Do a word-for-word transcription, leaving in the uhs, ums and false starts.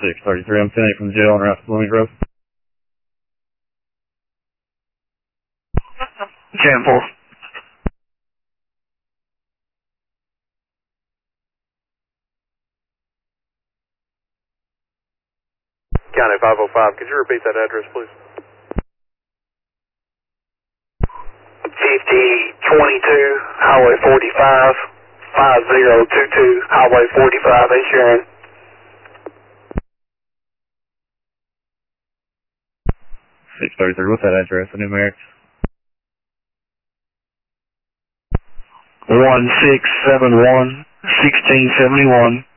six thirty-three, I'm ten eight from the jail on route to Blooming Grove. ten four. County five oh five, could you repeat that address, please? fifty twenty-two, Highway forty-five, five zero two two, Highway forty-five, East Sharon. six thirty-three, what's that address, the numerics? one six seven one, sixteen seventy-one.